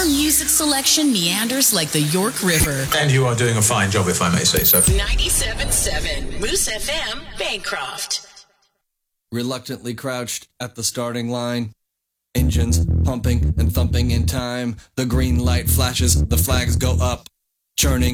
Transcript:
Our music selection meanders like the York River. And you are doing a fine job, if I may say so. 97.7 Moose FM, Bancroft. Reluctantly crouched at the starting line. Engines pumping and thumping in time. The green light flashes, the flags go up. Churning